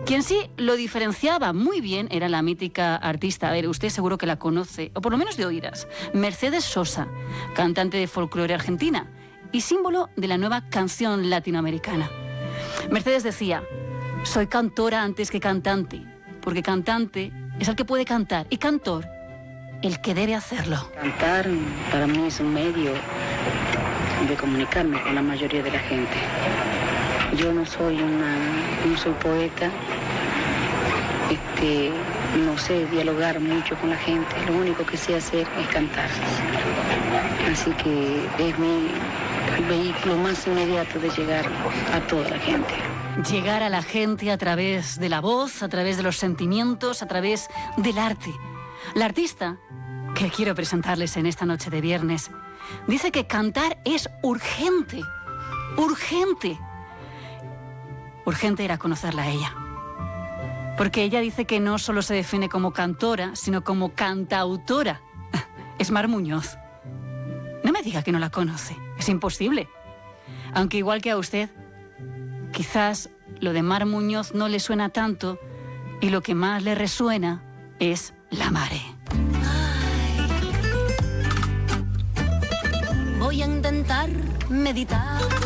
Quien sí lo diferenciaba muy bien era la mítica artista, a ver, usted seguro que la conoce, o por lo menos de oídas, Mercedes Sosa, cantante de folclore argentina y símbolo de la nueva canción latinoamericana. Mercedes decía: soy cantora antes que cantante, porque cantante es el que puede cantar y cantor el que debe hacerlo. Cantar para mí es un medio de comunicarme con la mayoría de la gente. Yo no soy poeta, no sé dialogar mucho con la gente, lo único que sé hacer es cantar. Así que es mi vehículo más inmediato de llegar a toda la gente. Llegar a la gente a través de la voz, a través de los sentimientos, a través del arte. La artista que quiero presentarles en esta noche de viernes dice que cantar es urgente, urgente. Urgente era conocerla a ella. Porque ella dice que no solo se define como cantora, sino como cantautora. Es Mar Muñoz. No me diga que no la conoce. Es imposible. Aunque igual que a usted, quizás lo de Mar Muñoz no le suena tanto y lo que más le resuena es La Mare. Voy a intentar meditar.